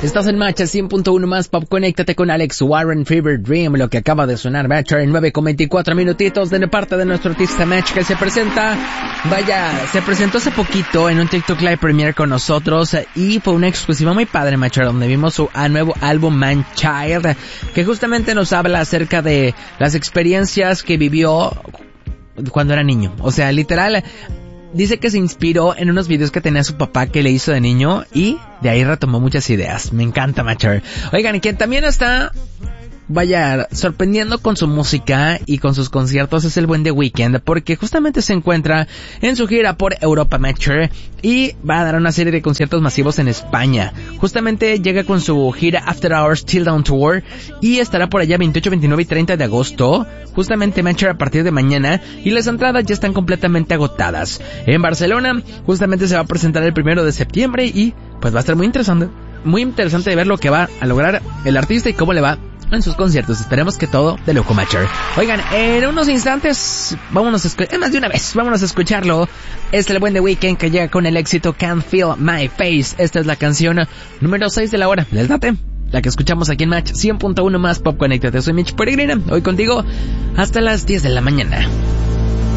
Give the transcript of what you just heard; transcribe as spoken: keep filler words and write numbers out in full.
Estás en Match cien punto uno más Pop. Conéctate con Alex Warren, Fever Dream, lo que acaba de sonar, Match, en nueve con veinticuatro minutitos de parte de nuestro artista Match, que se presenta, vaya, se presentó hace poquito en un TikTok Live Premiere con nosotros y fue una exclusiva muy padre, Match, donde vimos su nuevo álbum Man Child, que justamente nos habla acerca de las experiencias que vivió cuando era niño. O sea, literal, dice que se inspiró en unos videos que tenía su papá que le hizo de niño y de ahí retomó muchas ideas. Me encanta, Matcher. Oigan, y quien también está, vaya, sorprendiendo con su música y con sus conciertos es el buen The Weeknd, porque justamente se encuentra en su gira por Europa, Matcher, y va a dar una serie de conciertos masivos en España. Justamente llega con su gira After Hours Till Down Tour y estará por allá veintiocho, veintinueve y treinta de agosto, justamente, Matcher, a partir de mañana, y las entradas ya están completamente agotadas. En Barcelona justamente se va a presentar el primero de septiembre y pues va a estar muy interesante, muy interesante de ver lo que va a lograr el artista y cómo le va en sus conciertos. Esperemos que todo de loco, Matcher. Oigan, en unos instantes vámonos a escuchar, más de una vez, vámonos a escucharlo. Es el buen The Weeknd que llega con el éxito Can't Feel My Face. Esta es la canción número seis de la hora. ¿Les date? La que escuchamos aquí en Match cien punto uno más Pop. Conéctate, soy Mitch Peregrina, hoy contigo hasta las diez de la mañana.